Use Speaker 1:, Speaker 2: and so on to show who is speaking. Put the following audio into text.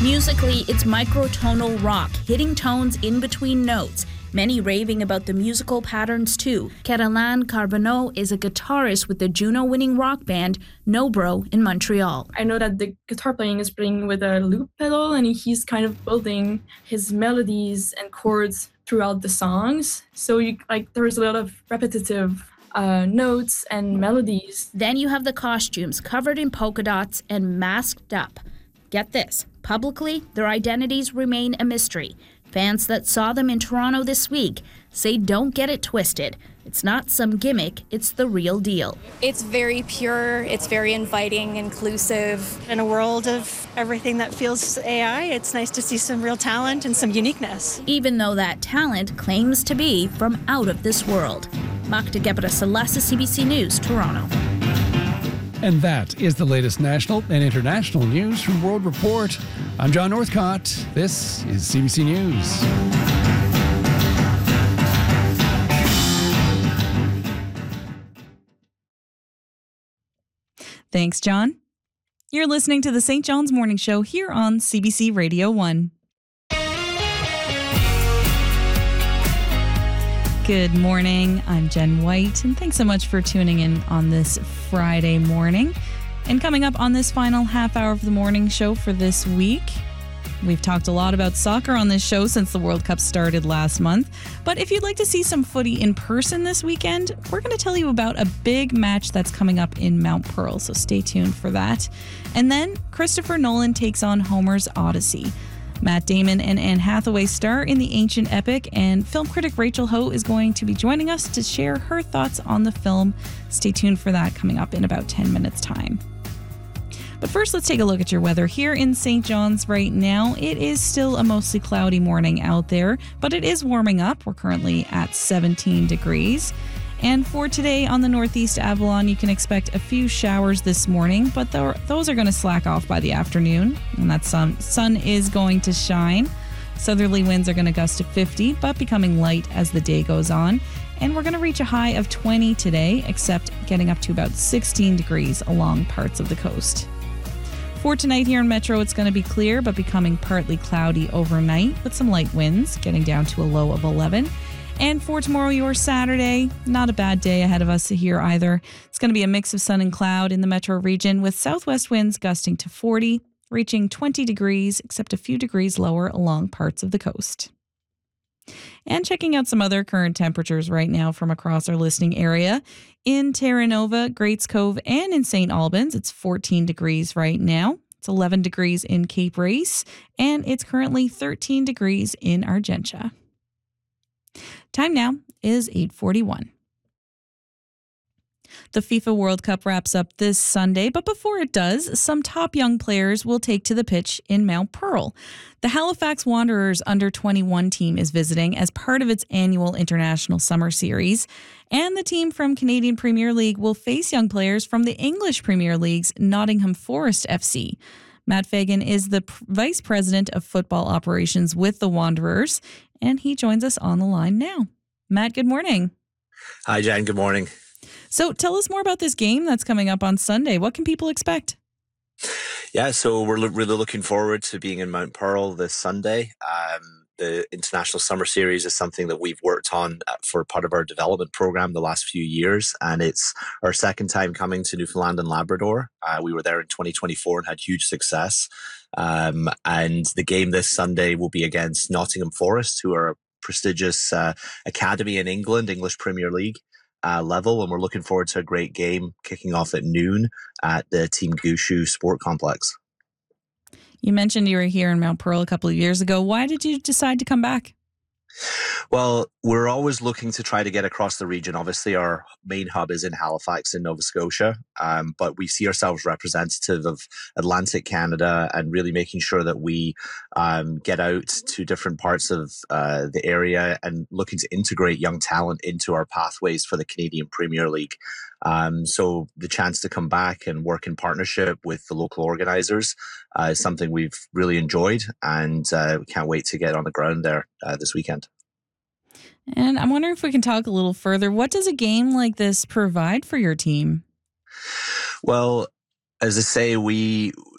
Speaker 1: Musically, it's microtonal rock, hitting tones in between notes. Many raving about the musical patterns too. Caroline Carbonneau is a guitarist with the Juno-winning rock band Nobro in Montreal.
Speaker 2: I know that the guitar playing is playing with a loop pedal, and he's kind of building his melodies and chords throughout the songs. So there's a lot of repetitive notes and melodies.
Speaker 1: Then you have the costumes covered in polka dots and masked up. Get this, publicly, their identities remain a mystery. Fans that saw them in Toronto this week say don't get it twisted. It's not some gimmick, it's the real deal.
Speaker 3: It's very pure, it's very inviting, inclusive.
Speaker 4: In a world of everything that feels AI, it's nice to see some real talent and some uniqueness.
Speaker 1: Even though that talent claims to be from out of this world. Magda Gebre-Selassie, CBC News, Toronto.
Speaker 5: And that is the latest national and international news from World Report. I'm John Northcott. This is CBC News.
Speaker 6: Thanks, John. You're listening to the St. John's Morning Show here on CBC Radio 1. Good morning. I'm Jen White, and thanks so much for tuning in on this Friday morning. And coming up on this final half hour of the morning show for this week, we've talked a lot about soccer on this show since the World Cup started last month. But if you'd like to see some footy in person this weekend, we're going to tell you about a big match that's coming up in Mount Pearl, so stay tuned for that. And then Christopher Nolan takes on Homer's Odyssey. Matt Damon and Anne Hathaway star in the ancient epic, and film critic Rachel Ho is going to be joining us to share her thoughts on the film. Stay tuned for that coming up in about 10 minutes' time. But first, let's take a look at your weather here in St. John's right now. It is still a mostly cloudy morning out there, but it is warming up. We're currently at 17 degrees. And for today on the Northeast Avalon, you can expect a few showers this morning, but those are going to slack off by the afternoon, and that sun is going to shine. Southerly winds are going to gust to 50, but becoming light as the day goes on. And we're going to reach a high of 20 today, except getting up to about 16 degrees along parts of the coast. For tonight here in Metro, it's going to be clear, but becoming partly cloudy overnight with some light winds, getting down to a low of 11. And for tomorrow, your Saturday, not a bad day ahead of us here either. It's going to be a mix of sun and cloud in the metro region with southwest winds gusting to 40, reaching 20 degrees, except a few degrees lower along parts of the coast. And checking out some other current temperatures right now from across our listening area. In Terra Nova, Greats Cove, and in St. Albans, it's 14 degrees right now. It's 11 degrees in Cape Race, and it's currently 13 degrees in Argentia. Time now is 8:41. The FIFA World Cup wraps up this Sunday, but before it does, some top young players will take to the pitch in Mount Pearl. The Halifax Wanderers under-21 team is visiting as part of its annual International Summer Series, and the team from Canadian Premier League will face young players from the English Premier League's Nottingham Forest FC. Matt Fagan is the Vice President of Football Operations with the Wanderers, and he joins us on the line now. Matt, good morning.
Speaker 7: Hi, Jen. Good morning.
Speaker 6: So tell us more about this game that's coming up on Sunday. What can people expect?
Speaker 7: Yeah, so we're really looking forward to being in Mount Pearl this Sunday. The International Summer Series is something that we've worked on for part of our development program the last few years, and it's our second time coming to Newfoundland and Labrador. We were there in 2024 and had huge success. And the game this Sunday will be against Nottingham Forest, who are a prestigious academy in England, English Premier League level, and we're looking forward to a great game kicking off at noon at the Team Gushu Sport Complex.
Speaker 6: You mentioned you were here in Mount Pearl a couple of years ago. Why did you decide to come back?
Speaker 7: Well, we're always looking to try to get across the region. Obviously, our main hub is in Halifax in Nova Scotia, but we see ourselves representative of Atlantic Canada and really making sure that we get out to different parts of the area and looking to integrate young talent into our pathways for the Canadian Premier League. So the chance to come back and work in partnership with the local organisers is something we've really enjoyed, and we can't wait to get on the ground there this weekend.
Speaker 6: And I'm wondering if we can talk a little further. What does a game like this provide for your team?
Speaker 7: Well, as I say,